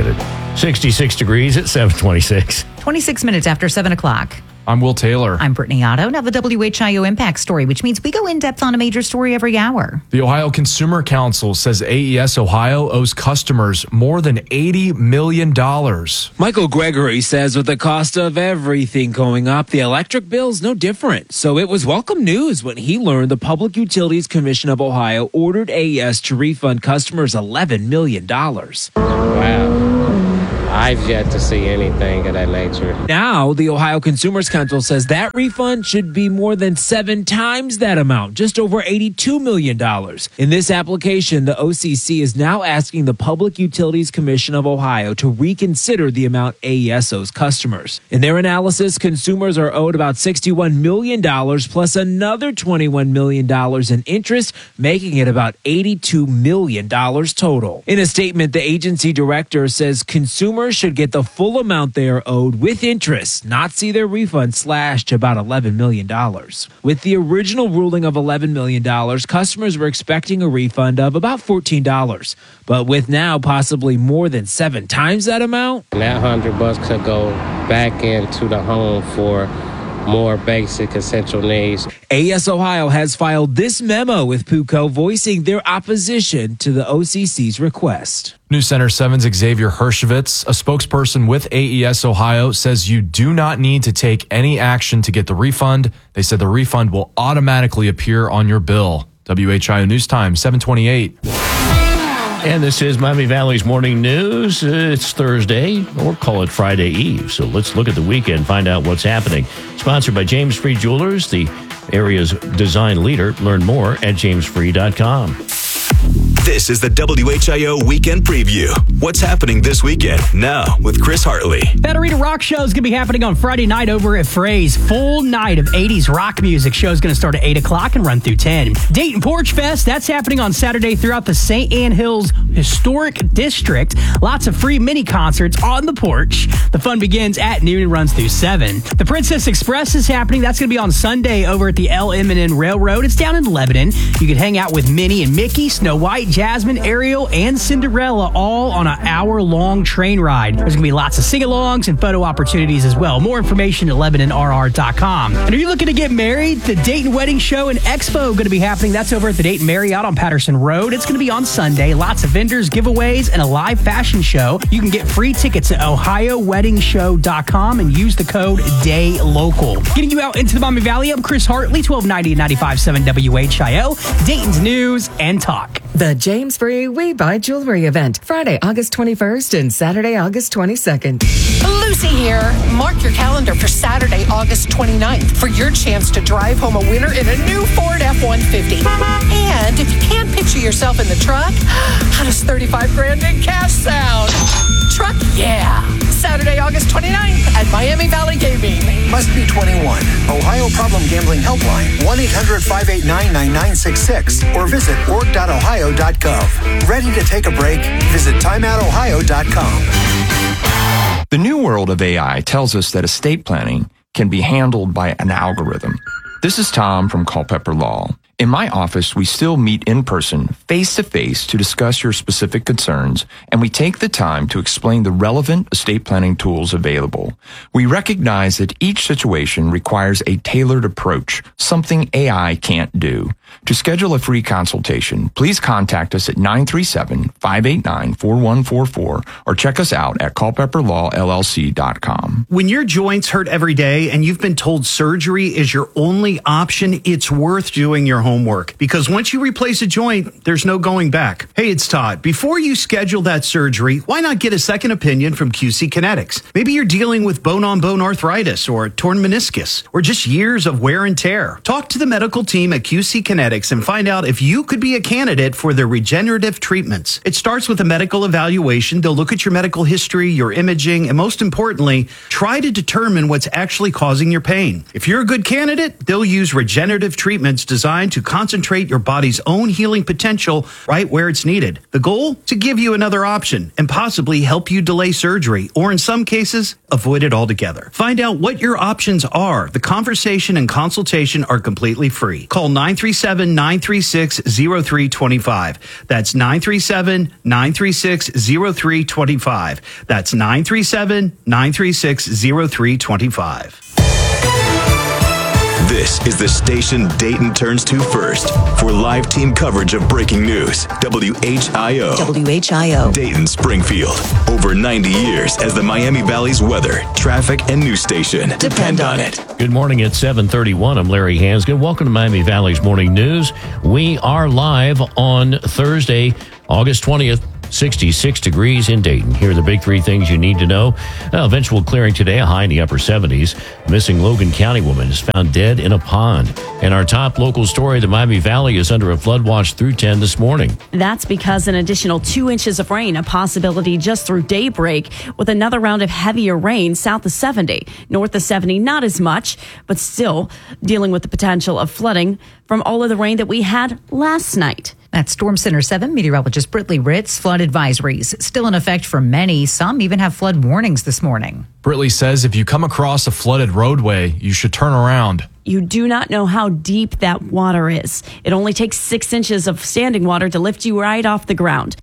sixty-six degrees at seven twenty-six.
twenty-six minutes after seven o'clock.
I'm Will Taylor.
I'm Brittany Otto. Now the W H I O Impact Story, which means we go in depth on a major story every hour.
The Ohio Consumer Council says A E S Ohio owes customers more than eighty million dollars.
Michael Gregory says with the cost of everything going up, the electric bill's no different. So it was welcome news when he learned the Public Utilities Commission of Ohio ordered A E S to refund customers eleven million dollars.
Wow. I've yet to see anything of that nature.
Now, the Ohio Consumers Council says that refund should be more than seven times that amount, just over eighty-two million dollars. In this application, the O C C is now asking the Public Utilities Commission of Ohio to reconsider the amount A E S owes customers. In their analysis, consumers are owed about sixty-one million dollars plus another twenty-one million dollars in interest, making it about eighty-two million dollars total. In a statement, the agency director says consumers should get the full amount they are owed with interest, not see their refund slashed to about eleven million dollars. With the original ruling of eleven million dollars, customers were expecting a refund of about fourteen dollars. But with now possibly more than seven times that amount,
that hundred bucks could go back into the home for more basic essential needs.
A E S Ohio has filed this memo with PUCO voicing their opposition to the O C C's request.
News Center seven's Xavier Hershevitz, a spokesperson with A E S Ohio, says you do not need to take any action to get the refund. They said the refund will automatically appear on your bill. W H I O News Time, seven twenty-eight.
And this is Miami Valley's Morning News. It's Thursday, or call it Friday Eve. So let's look at the weekend, find out what's happening. Sponsored by James Free Jewelers, the area's design leader. Learn more at james free dot com.
This is the W H I O Weekend Preview. What's happening this weekend? Now with Chris Hartley.
That Arena Rock Show is going to be happening on Friday night over at Fray's. Full night of eighties rock music. Show is going to start at eight o'clock and run through ten. Dayton Porch Fest, that's happening on Saturday throughout the Saint Anne Hills Historic District. Lots of free mini concerts on the porch. The fun begins at noon and runs through seven. The Princess Express is happening. That's going to be on Sunday over at the L M N N Railroad. It's down in Lebanon. You can hang out with Minnie and Mickey, Snow White, Jasmine, Ariel, and Cinderella all on an hour-long train ride. There's going to be lots of sing-alongs and photo opportunities as well. More information at lebanon r r dot com. And are you looking to get married? The Dayton Wedding Show and Expo going to be happening. That's over at the Dayton Marriott on Patterson Road. It's going to be on Sunday. Lots of vendors, giveaways, and a live fashion show. You can get free tickets at ohio wedding show dot com and use the code DAYLOCAL. Getting you out into the Miami Valley, I'm Chris Hartley, twelve ninety and ninety-five point seven W H I O, Dayton's News and Talk.
The James Free We Buy Jewelry event, Friday, August twenty-first and Saturday, August twenty-second.
Lucy here. Mark your calendar for Saturday, August twenty-ninth for your chance to drive home a winner in a new Ford F one fifty. And if you can't picture yourself in the truck, how does thirty-five grand in cash sound? Truck, yeah. Saturday, August twenty-ninth at Miami Valley Gaming.
Must be twenty-one. Ohio Problem Gambling Helpline, one eight hundred five eight nine nine nine six six or visit org dot ohio dot gov. Ready to take a break? Visit time out ohio dot com.
The new world of A I tells us that estate planning can be handled by an algorithm. This is Tom from Culpeper Law. In my office, we still meet in person, face-to-face, to discuss your specific concerns, and we take the time to explain the relevant estate planning tools available. We recognize that each situation requires a tailored approach, something A I can't do. To schedule a free consultation, please contact us at nine three seven, five eight nine, four one four four or check us out at culpeper law l l c dot com.
When your joints hurt every day and you've been told surgery is your only option, it's worth doing your homework, because once you replace a joint, there's no going back. Hey, it's Todd. Before you schedule that surgery, why not get a second opinion from Q C Kinetics? Maybe you're dealing with bone-on-bone arthritis or a torn meniscus or just years of wear and tear. Talk to the medical team at Q C Kinetics and find out if you could be a candidate for their regenerative treatments. It starts with a medical evaluation. They'll look at your medical history, your imaging, and most importantly, try to determine what's actually causing your pain. If you're a good candidate, they'll use regenerative treatments designed to concentrate your body's own healing potential right where it's needed. The goal? To give you another option and possibly help you delay surgery, or in some cases, avoid it altogether. Find out what your options are. The conversation and consultation are completely free. Call nine three seven, seven, nine three six, zero three two five. That's nine three seven, nine three six, zero three two five. That's nine three seven, nine three six, zero three two five.
This is the station Dayton turns to first for live team coverage of breaking news. W H I O.
W H I O.
Dayton, Springfield. Over ninety years as the Miami Valley's weather, traffic, and news station. Depend on it.
Good morning at seven thirty-one. I'm Larry Hansgen. Welcome to Miami Valley's Morning News. We are live on Thursday, August twentieth. sixty-six degrees in Dayton. Here are the big three things you need to know. Uh, eventual clearing today, a high in the upper seventies. Missing Logan County woman is found dead in a pond. And our top local story, the Miami Valley is under a flood watch through ten this morning.
That's because an additional two inches of rain, a possibility just through daybreak, with another round of heavier rain south of seventy. North of seventy, not as much, but still dealing with the potential of flooding from all of the rain that we had last night.
That's Storm Center seven meteorologist Britley Ritz. Flood advisories still in effect for many. Some even have flood warnings this morning.
Britley says if you come across a flooded roadway, you should turn around.
You do not know how deep that water is. It only takes six inches of standing water to lift you right off the ground.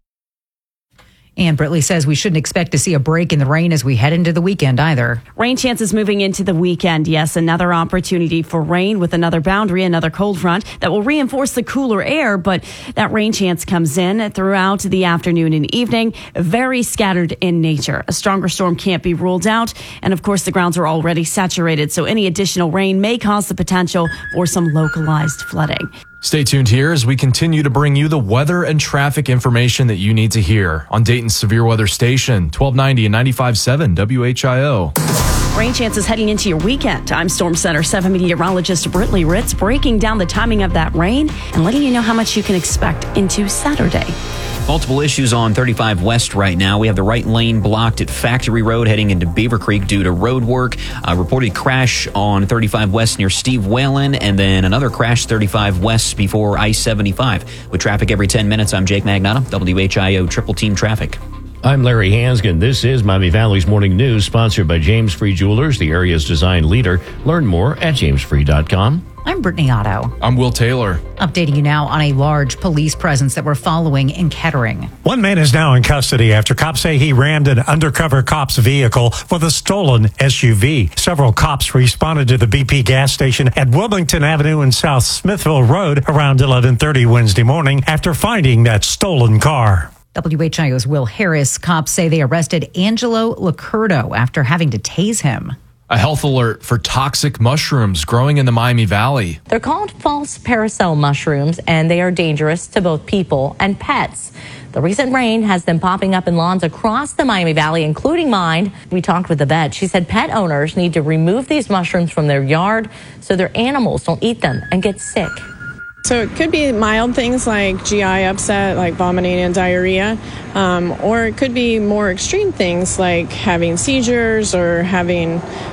And Britley says we shouldn't expect to see a break in the rain as we head into the weekend either.
Rain chances moving into the weekend. Yes, another opportunity for rain with another boundary, another cold front that will reinforce the cooler air. But that rain chance comes in throughout the afternoon and evening, very scattered in nature. A stronger storm can't be ruled out. And of course, the grounds are already saturated. So any additional rain may cause the potential for some localized flooding.
Stay tuned here as we continue to bring you the weather and traffic information that you need to hear on Dayton's Severe Weather Station, twelve ninety and ninety-five point seven W H I O.
Rain chances heading into your weekend. I'm Storm Center seven meteorologist Britley Ritz, breaking down the timing of that rain and letting you know how much you can expect into Saturday.
Multiple issues on thirty-five West right now. We have the right lane blocked at Factory Road heading into Beaver Creek due to road work. A reported crash on thirty-five West near Steve Whalen, and then another crash thirty-five West before I seventy-five. With traffic every ten minutes, I'm Jake Magnotta, W H I O Triple Team Traffic.
I'm Larry Hansgen. This is Miami Valley's Morning News, sponsored by James Free Jewelers, the area's design leader. Learn more at james free dot com.
I'm Brittany Otto.
I'm Will Taylor.
Updating you now on a large police presence that we're following in Kettering.
One man is now in custody after cops say he rammed an undercover cop's vehicle with a stolen S U V. Several cops responded to the B P gas station at Wilmington Avenue and South Smithville Road around eleven thirty Wednesday morning after finding that stolen car.
W H I O's Will Harris. Cops say they arrested Angelo Lacurdo after having to tase him.
A health alert for toxic mushrooms growing in the Miami Valley.
They're called false paracel mushrooms, and they are dangerous to both people and pets. The recent rain has them popping up in lawns across the Miami Valley, including mine. We talked with the vet. She said pet owners need to remove these mushrooms from their yard so their animals don't eat them and get sick.
So it could be mild things like G I upset, like vomiting and diarrhea, um, or it could be more extreme things like having seizures or having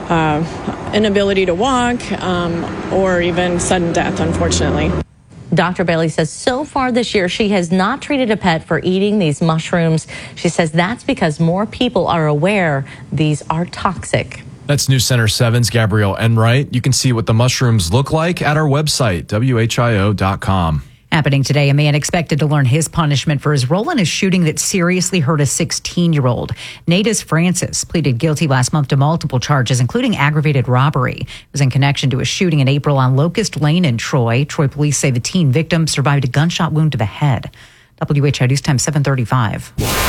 uh, inability to walk, um, or even sudden death, unfortunately.
Doctor Bailey says so far this year she has not treated a pet for eating these mushrooms. She says that's because more people are aware these are toxic.
That's News Center seven's Gabrielle Enright. You can see what the mushrooms look like at our website, W H I O dot com.
Happening today, a man expected to learn his punishment for his role in a shooting that seriously hurt a sixteen-year-old. Natus Francis pleaded guilty last month to multiple charges, including aggravated robbery. It was in connection to a shooting in April on Locust Lane in Troy. Troy police say the teen victim survived a gunshot wound to the head. W H I O News Time seven thirty-five.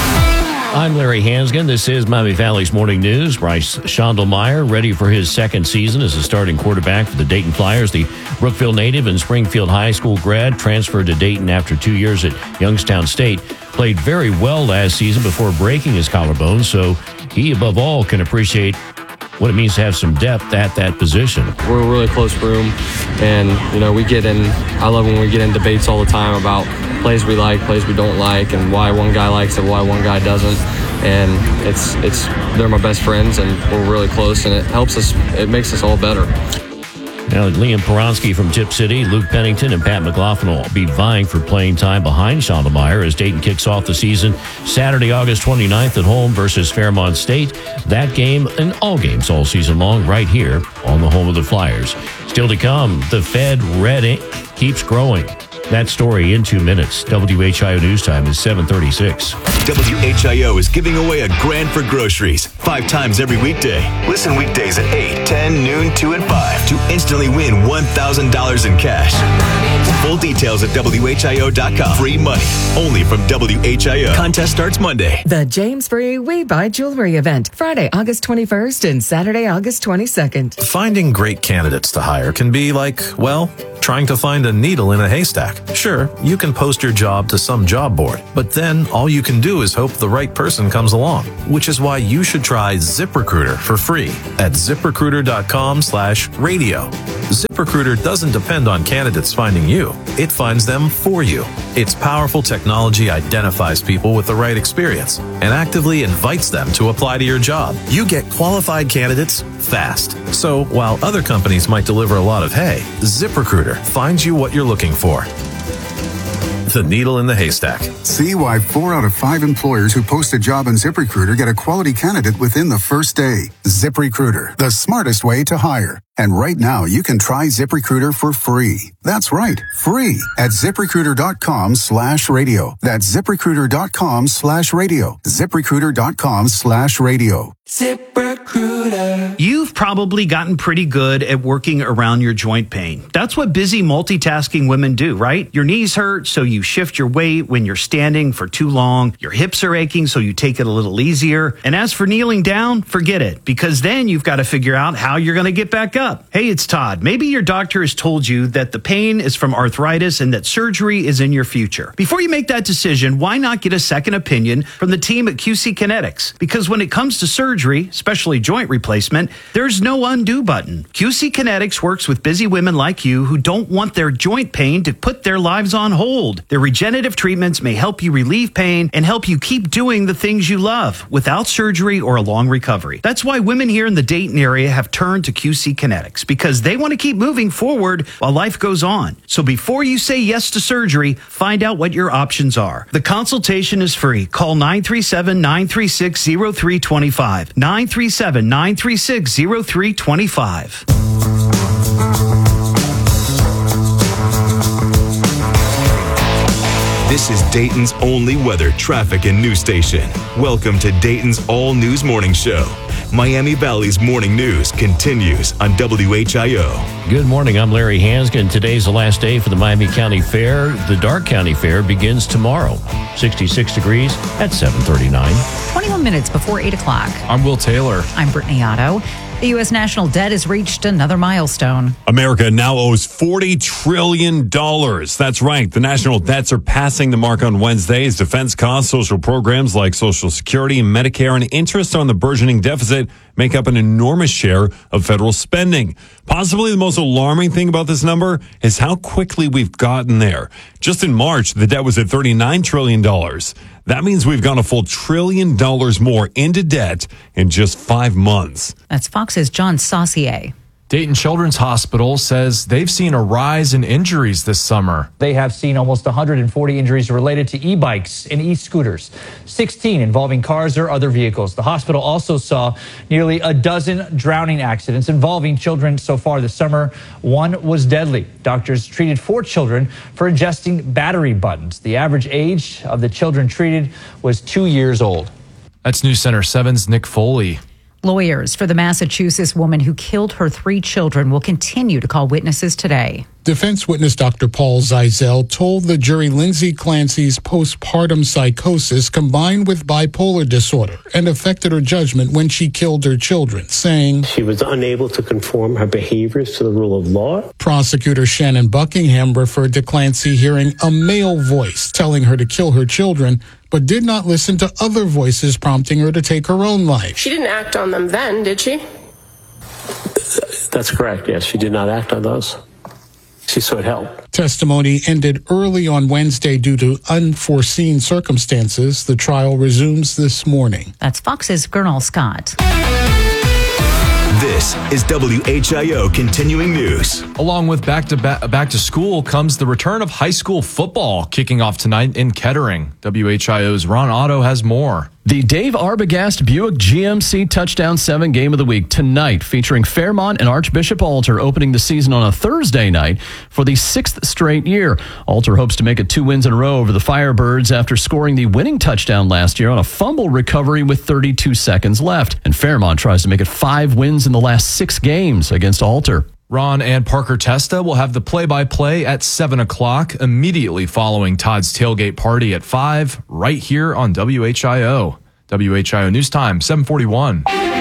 I'm Larry Hansgen. This is Miami Valley's Morning News. Bryce Schondelmeyer ready for his second season as a starting quarterback for the Dayton Flyers. The Brookville native and Springfield High School grad transferred to Dayton after two years at Youngstown State. Played very well last season before breaking his collarbone, so he, above all, can appreciate what it means to have some depth at that position.
We're a really close room, and, you know, we get in, I love when we get in debates all the time about plays we like, plays we don't like, and why one guy likes it, why one guy doesn't. And it's, it's, they're my best friends, and we're really close, and it helps us, it makes us all better.
Now, Liam Poronsky from Tip City, Luke Pennington, and Pat McLaughlin will be vying for playing time behind Schondelmeyer as Dayton kicks off the season Saturday, August twenty-ninth at home versus Fairmont State. That game and all games all season long right here on the home of the Flyers. Still to come, the Fed red ink keeps growing. That story in two minutes. W H I O News Time is seven thirty-six.
W H I O is giving away a grand for groceries five times every weekday. Listen weekdays at eight, ten, noon, two, and five to instantly win one thousand dollars in cash. Full details at W H I O dot com. Free money only from W H I O. Contest starts Monday.
The James Free We Buy Jewelry event, Friday, August twenty-first and Saturday, August twenty-second.
Finding great candidates to hire can be like, well, trying to find a needle in a haystack. Sure, you can post your job to some job board, but then all you can do is hope the right person comes along, which is why you should try ZipRecruiter for free at ZipRecruiter.com slash radio. ZipRecruiter doesn't depend on candidates finding you. It finds them for you. Its powerful technology identifies people with the right experience and actively invites them to apply to your job. You get qualified candidates fast. So while other companies might deliver a lot of hay, ZipRecruiter finds you what you're looking for. The needle in the haystack.
See why four out of five employers who post a job on ZipRecruiter get a quality candidate within the first day. ZipRecruiter, the smartest way to hire. And right now, you can try ZipRecruiter for free. That's right, free at ZipRecruiter.com slash radio. That's ZipRecruiter.com slash radio. ZipRecruiter.com slash radio.
ZipRecruiter. You've probably gotten pretty good at working around your joint pain. That's what busy multitasking women do, right? Your knees hurt, so you shift your weight when you're standing for too long. Your hips are aching, so you take it a little easier. And as for kneeling down, forget it, because then you've got to figure out how you're going to get back up. Hey, it's Todd. Maybe your doctor has told you that the pain is from arthritis and that surgery is in your future. Before you make that decision, why not get a second opinion from the team at Q C Kinetics? Because when it comes to surgery, especially joint replacement, there's no undo button. Q C Kinetics works with busy women like you who don't want their joint pain to put their lives on hold. Their regenerative treatments may help you relieve pain and help you keep doing the things you love without surgery or a long recovery. That's why women here in the Dayton area have turned to Q C Kinetics, because they want to keep moving forward while life goes on. So before you say yes to surgery, find out what your options are. The consultation is free. Call nine three seven, nine three six, zero three two five. nine three seven, nine three six, zero three two five.
This is Dayton's only weather, traffic, and news station. Welcome to Dayton's All News Morning Show. Miami Valley's morning news continues on W H I O.
Good morning. I'm Larry Hanskin. Today's the last day for the Miami County Fair. The Dark County Fair begins tomorrow. sixty-six degrees at seven thirty-nine.
twenty-one minutes before eight o'clock.
I'm Will Taylor.
I'm Brittany Otto. The U S national debt has reached another milestone.
America now owes forty trillion dollars. That's right. The national debt surpassing the mark on Wednesday as defense costs, social programs like Social Security and Medicare, and interest on the burgeoning deficit make up an enormous share of federal spending. Possibly the most alarming thing about this number is how quickly we've gotten there. Just in March, the debt was at thirty-nine trillion dollars. That means we've gone a full trillion dollars more into debt in just five months.
That's Fox's John Saucier.
Dayton Children's Hospital says they've seen a rise in injuries this summer.
They have seen almost one hundred forty injuries related to e-bikes and e-scooters, sixteen involving cars or other vehicles. The hospital also saw nearly a dozen drowning accidents involving children so far this summer. One was deadly. Doctors treated four children for ingesting battery buttons. The average age of the children treated was two years old.
That's News Center seven's Nick Foley.
Lawyers for the Massachusetts woman who killed her three children will continue to call witnesses today.
Defense witness Doctor Paul Zeisel told the jury Lindsay Clancy's postpartum psychosis combined with bipolar disorder and affected her judgment when she killed her children, saying
she was unable to conform her behaviors to the rule of law.
Prosecutor Shannon Buckingham referred to Clancy hearing a male voice telling her to kill her children, but did not listen to other voices prompting her to take her own life.
She didn't act on them then, did she?
That's correct, yes. She did not act on those. She sought help.
Testimony ended early on Wednesday due to unforeseen circumstances. The trial resumes this morning.
That's Fox's Gernal Scott.
This is W H I O Continuing News.
Along with back to back, back to school comes the return of high school football kicking off tonight in Kettering. W H I O's Ron Otto has more.
The Dave Arbogast Buick G M C Touchdown seven Game of the Week tonight, featuring Fairmont and Archbishop Alter opening the season on a Thursday night for the sixth straight year. Alter hopes to make it two wins in a row over the Firebirds after scoring the winning touchdown last year on a fumble recovery with thirty-two seconds left. And Fairmont tries to make it five wins in the last six games against Alter.
Ron and Parker Testa will have the play-by-play at seven o'clock, immediately following Todd's tailgate party at five, right here on W H I O. W H I O News Time, seven forty-one.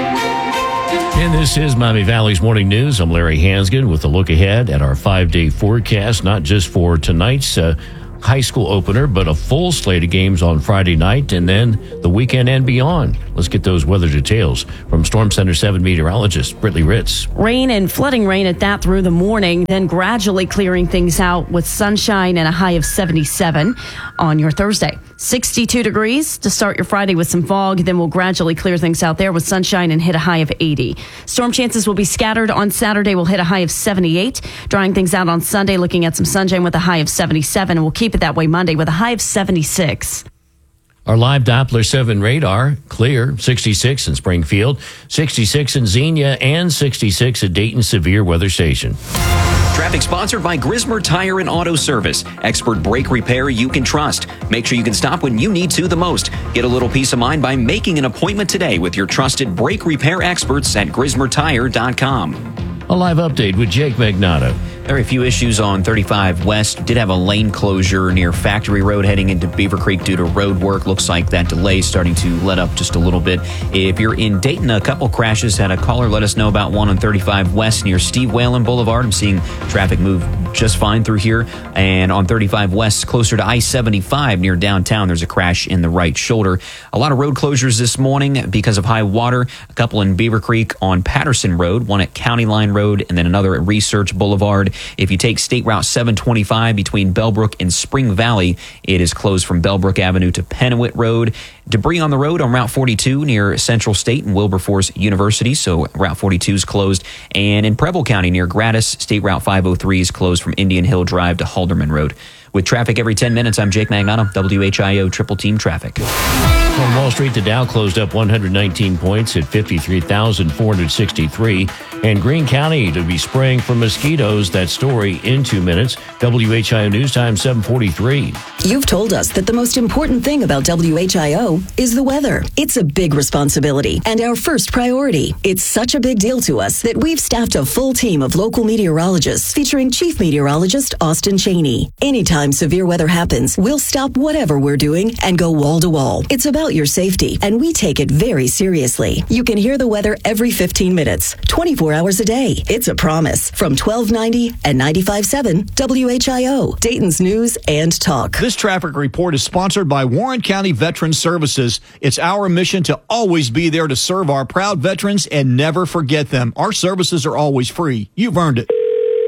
And this is Miami Valley's Morning News. I'm Larry Hansgen with a look ahead at our five-day forecast, not just for tonight's uh, high school opener, but a full slate of games on Friday night and then the weekend and beyond. Let's get those weather details from Storm Center seven meteorologist Brittany Ritz.
Rain and flooding rain at that through the morning, then gradually clearing things out with sunshine and a high of seventy-seven on your Thursday. sixty-two degrees to start your Friday with some fog, then we'll gradually clear things out there with sunshine and hit a high of eighty. Storm chances will be scattered on Saturday. We'll hit a high of seventy-eight. Drying things out on Sunday, looking at some sunshine with a high of seventy-seven, and we'll keep it that way Monday with a high of seventy-six.
Our live Doppler seven radar, clear, sixty-six in Springfield, sixty-six in Xenia, and sixty-six at Dayton Severe Weather Station.
Traffic sponsored by Grismer Tire and Auto Service. Expert brake repair you can trust. Make sure you can stop when you need to the most. Get a little peace of mind by making an appointment today with your trusted brake repair experts at grismer tire dot com.
A live update with Jake Magnato.
Very few issues on thirty-five West. Did have a lane closure near Factory Road heading into Beaver Creek due to road work. Looks like that delay is starting to let up just a little bit. If you're in Dayton, a couple crashes. Had a caller let us know about one on thirty-five West near Steve Whalen Boulevard. I'm seeing traffic move just fine through here. And on thirty-five West, closer to I seventy-five near downtown, there's a crash in the right shoulder. A lot of road closures this morning because of high water. A couple in Beaver Creek on Patterson Road, one at County Line Road, and then another at Research Boulevard. If you take State Route seven twenty-five between Bellbrook and Spring Valley, it is closed from Bellbrook Avenue to Pennewitt Road. Debris on the road on Route forty-two near Central State and Wilberforce University, so Route forty-two is closed. And in Preble County near Gratis, State Route five oh three is closed from Indian Hill Drive to Halderman Road. With traffic every ten minutes, I'm Jake Magnato, W H I O Triple Team Traffic.
On Wall Street, the Dow closed up one hundred nineteen points at fifty-three thousand four hundred sixty-three. And Greene County to be spraying for mosquitoes. That story in two minutes. W H I O News Time seven forty-three.
You've told us that the most important thing about W H I O is the weather. It's a big responsibility and our first priority. It's such a big deal to us that we've staffed a full team of local meteorologists featuring Chief Meteorologist Austin Cheney. Anytime severe weather happens, we'll stop whatever we're doing and go wall to wall. It's about your safety, and we take it very seriously. You can hear the weather every fifteen minutes, twenty-four hours a day. It's a promise from twelve ninety and ninety-five point seven W H I O, Dayton's News and Talk.
This traffic report is sponsored by Warren County Veterans Services. It's our mission to always be there to serve our proud veterans and never forget them. Our services are always free. You've earned it.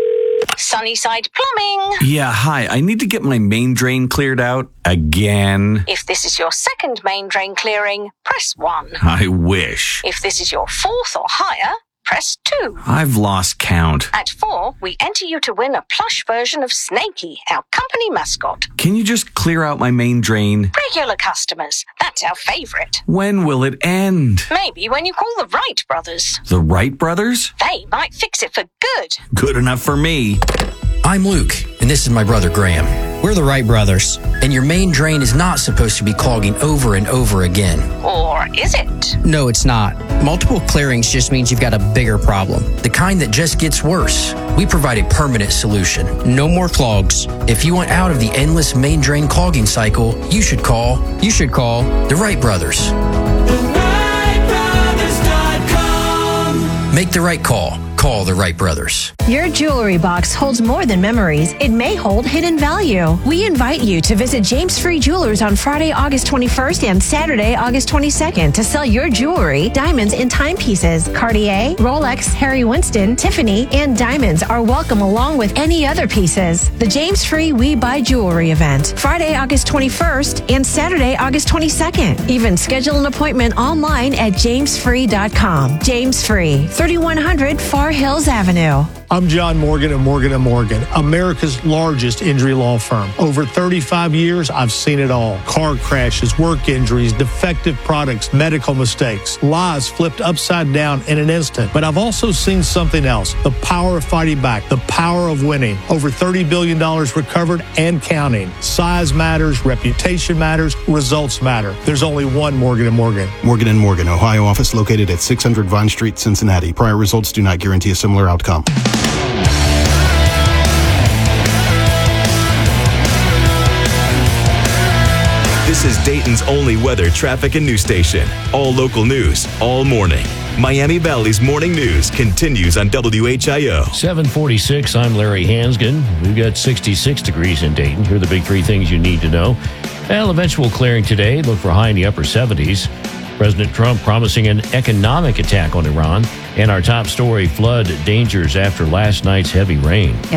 Sunnyside Plumbing.
Yeah, hi. I need to get my main drain cleared out again.
If this is your second main drain clearing, press one.
I wish.
If this is your fourth or higher, press two.
I've lost count.
At four, we enter you to win a plush version of Snakey, our company mascot.
Can you just clear out my main drain?
Regular customers, that's our favorite.
When will it end?
Maybe when you call the Wright brothers.
The Wright brothers?
They might fix it for good.
Good enough for me.
I'm Luke, and this is my brother Graham. We're the Wright brothers, and your main drain is not supposed to be clogging over and over again.
Or is it?
No, it's not. Multiple clearings just means you've got a bigger problem, the kind that just gets worse. We provide a permanent solution. No more clogs. If you want out of the endless main drain clogging cycle, you should call, you should call the Wright brothers. the wright brothers dot com. Make the right call. Call call the Wright brothers.
Your jewelry box holds more than memories. It may hold hidden value. We invite you to visit James Free Jewelers on Friday, August twenty-first and Saturday, August twenty-second to sell your jewelry, diamonds, and timepieces. Cartier, Rolex, Harry Winston, Tiffany, and diamonds are welcome along with any other pieces. The James Free We Buy Jewelry event, Friday, August twenty-first and Saturday, August twenty-second. Even schedule an appointment online at james free dot com. James Free, thirty-one hundred Far Hills Avenue.
I'm John Morgan of Morgan and Morgan, America's largest injury law firm. Over thirty-five years, I've seen it all. Car crashes, work injuries, defective products, medical mistakes, lives flipped upside down in an instant. But I've also seen something else, the power of fighting back, the power of winning. Over thirty billion dollars recovered and counting. Size matters, reputation matters, results matter. There's only one Morgan and Morgan.
Morgan and Morgan, Ohio office located at six hundred Vine Street, Cincinnati. Prior results do not guarantee a similar outcome.
This is Dayton's only weather, traffic, and news station. All local news, all morning. Miami Valley's morning news continues on W H I O.
seven forty-six, I'm Larry Hansgen. We've got sixty-six degrees in Dayton. Here are the big three things you need to know. Well, eventual clearing today. Look for high in the upper seventies. President Trump promising an economic attack on Iran. And our top story, flood dangers after last night's heavy rain.